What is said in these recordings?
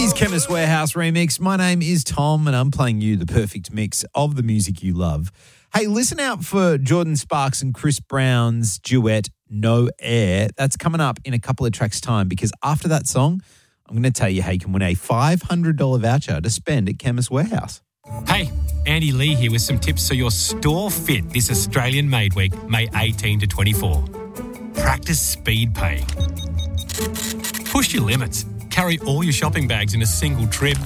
is Chemist Warehouse Remix. My name is Tom and I'm playing you the perfect mix of the music you love. Hey, listen out for Jordan Sparks and Chris Brown's duet, No Air. That's coming up in a couple of tracks' time because after that song, I'm going to tell you how you can win a $500 voucher to spend at Chemist Warehouse. Hey, Andy Lee here with some tips so your store fit this Australian Made Week, May 18 to 24. Practice speed paying. Push your limits. Carry all your shopping bags in a single trip.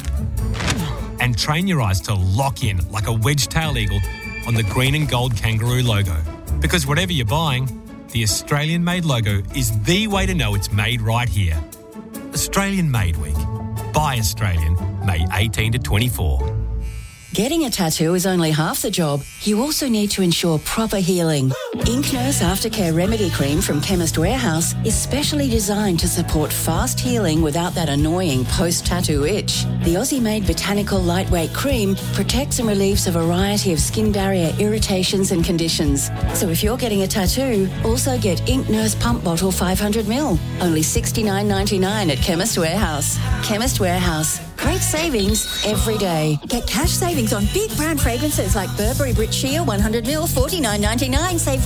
And train your eyes to lock in like a wedge-tailed eagle on the green and gold kangaroo logo. Because whatever you're buying, the Australian Made logo is the way to know it's made right here. Australian Made Week. Buy Australian, May 18 to 24. Getting a tattoo is only half the job. You also need to ensure proper healing. Ink Nurse Aftercare Remedy Cream from Chemist Warehouse is specially designed to support fast healing without that annoying post-tattoo itch. The Aussie-made botanical lightweight cream protects and relieves a variety of skin barrier irritations and conditions. So if you're getting a tattoo, also get Ink Nurse Pump Bottle 500ml. Only $69.99 at Chemist Warehouse. Chemist Warehouse. Great savings every day. Get cash savings on big brand fragrances like Burberry Brit Sheer 100ml, $49.99. Save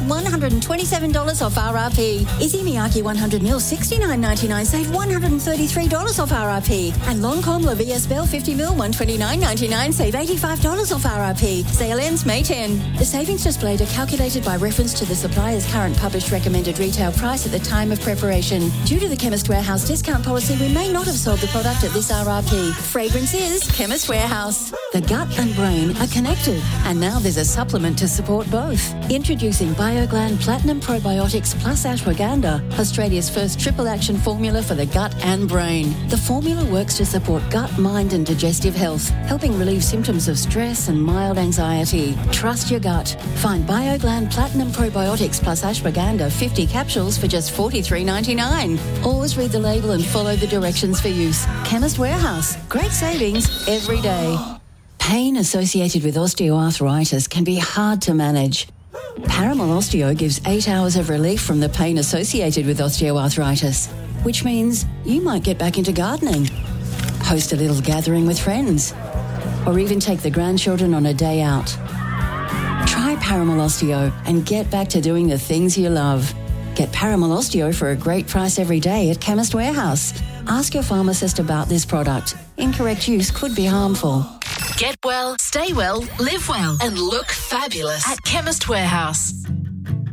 $127 off RRP. Izzy Miyake 100ml, $69.99. Save $133 off RRP. And Lancôme La VS Belle 50ml, $129.99. Save $85 off RRP. Sale ends May 10. The savings displayed are calculated by reference to the supplier's current published recommended retail price at the time of preparation. Due to the Chemist Warehouse discount policy, we may not have sold the product at this RRP. Fragrance is Chemist Warehouse. The gut and brain are connected, and now there's a supplement to support both. Introducing BioGland Platinum Probiotics Plus Ashwagandha, Australia's first triple action formula for the gut and brain. The formula works to support gut, mind and digestive health, helping relieve symptoms of stress and mild anxiety. Trust your gut. Find BioGland Platinum Probiotics Plus Ashwagandha 50 capsules for just $43.99. Always read the label and follow the directions for use. Chemist Warehouse. Great savings every day. Pain associated with osteoarthritis can be hard to manage. Paramol Osteo gives 8 hours of relief from the pain associated with osteoarthritis, which means you might get back into gardening, host a little gathering with friends, or even take the grandchildren on a day out. Try Paramol Osteo and get back to doing the things you love. Get Paramol Osteo for a great price every day at Chemist Warehouse. Ask your pharmacist about this product. Incorrect use could be harmful. Get well, stay well, live well, and look fabulous at Chemist Warehouse.